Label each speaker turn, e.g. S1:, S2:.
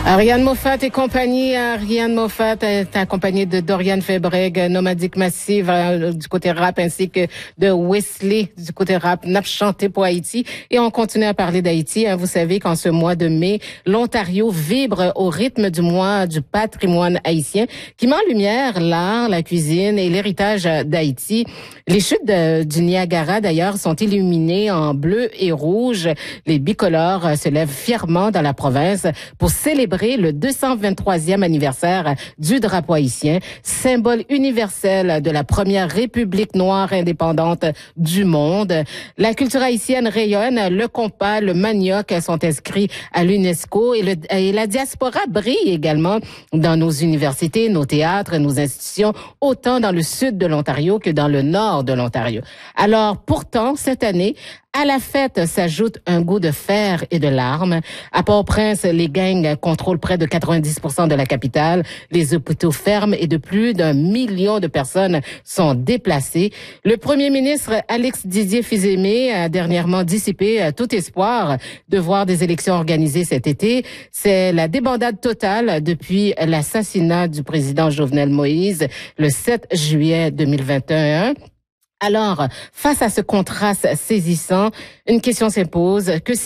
S1: Ariane Moffat et compagnie. Ariane Moffat est accompagnée de Dorian Febreg, Nomadique Massive du côté rap, ainsi que de Wesley du côté rap, n'a chanté pour Haïti. Et on continue à parler d'Haïti. Vous savez qu'en ce mois de mai, l'Ontario vibre au rythme du mois du patrimoine haïtien qui met en lumière l'art, la cuisine et l'héritage d'Haïti. Les chutes du Niagara, d'ailleurs, sont illuminées en bleu et rouge. Les bicolores se lèvent fièrement dans la province pour célébrer le 223e anniversaire du drapeau haïtien, symbole universel de la première république noire indépendante du monde. La culture haïtienne rayonne, le compas, le manioc sont inscrits à l'UNESCO et la diaspora brille également dans nos universités, nos théâtres, nos institutions, autant dans le sud de l'Ontario que dans le nord de l'Ontario. Alors, pourtant, cette année, à la fête s'ajoute un goût de fer et de larmes. À Port-au-Prince, les gangs contrôlent près de 90% de la capitale. Les hôpitaux ferment et de plus d'1 million de personnes sont déplacées. Le premier ministre Alex Didier-Fils-Aimé a dernièrement dissipé tout espoir de voir des élections organisées cet été. C'est la débandade totale depuis l'assassinat du président Jovenel Moïse le 7 juillet 2021. Alors, face à ce contraste saisissant, une question s'impose. Que